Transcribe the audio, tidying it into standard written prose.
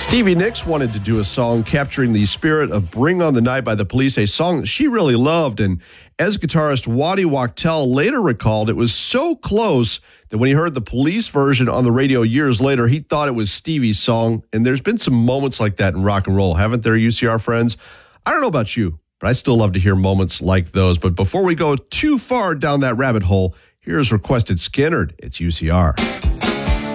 Stevie Nicks wanted to do a song capturing the spirit of Bring on the Night by the Police, a song that she really loved. And as guitarist Waddy Wachtel later recalled, it was so close that when he heard the Police version on the radio years later, he thought it was Stevie's song. And there's been some moments like that in rock and roll, haven't there, UCR friends? I don't know about you, but I still love to hear moments like those. But before we go too far down that rabbit hole, here's Requested Skynyrd. It's UCR.